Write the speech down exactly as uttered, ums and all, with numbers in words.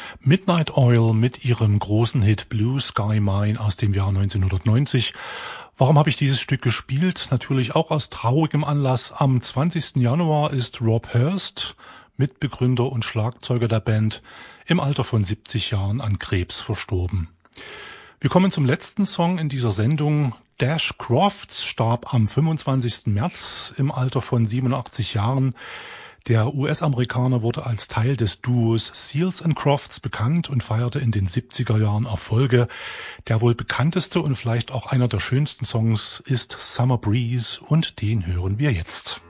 Midnight Oil mit ihrem großen Hit Blue Sky Mine aus dem Jahr neunzehnhundertneunzig. Warum habe ich dieses Stück gespielt? Natürlich auch aus traurigem Anlass. Am zwanzigsten Januar ist Rob Hurst, Mitbegründer und Schlagzeuger der Band, im Alter von siebzig Jahren an Krebs verstorben. Wir kommen zum letzten Song in dieser Sendung. Dash Crofts starb am fünfundzwanzigsten März im Alter von siebenundachtzig Jahren. Der U S-Amerikaner wurde als Teil des Duos Seals and Crofts bekannt und feierte in den siebziger Jahren Erfolge. Der wohl bekannteste und vielleicht auch einer der schönsten Songs ist Summer Breeze und den hören wir jetzt.